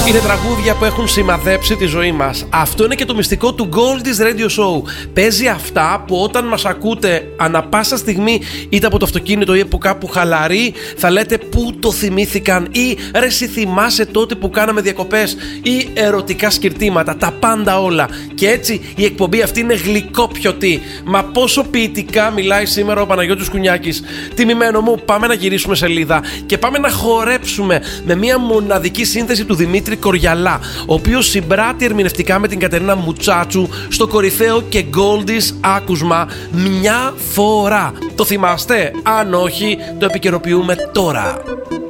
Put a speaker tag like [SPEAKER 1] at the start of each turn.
[SPEAKER 1] Είναι τραγούδια που έχουν σημαδέψει τη ζωή μας. Αυτό είναι και το μυστικό του Goldie's Radio Show. Παίζει αυτά που όταν μας ακούτε ανά πάσα στιγμή, είτε από το αυτοκίνητο ή από κάπου χαλαρή, θα λέτε πού το θυμήθηκαν ή ρε εσύ θυμάσαι τότε που κάναμε διακοπές ή ερωτικά σκυρτήματα, τα πάντα όλα. Και έτσι η εκπομπή αυτή είναι γλυκόπιωτη. Μα πόσο ποιητικά μιλάει σήμερα ο Παναγιώτης Κουνιάκης. Τιμημένο μου, πάμε να γυρίσουμε σελίδα και πάμε να χορέψουμε με μια μοναδική σύνθεση του Δημήτρη Κοριαλά, ο οποίος συμπράττει ερμηνευτικά με την Κατερίνα Μουτσάτσου στο κορυφαίο και Goldie's άκουσμα Μια φορά. Το θυμάστε? Αν όχι, το επικαιροποιούμε τώρα.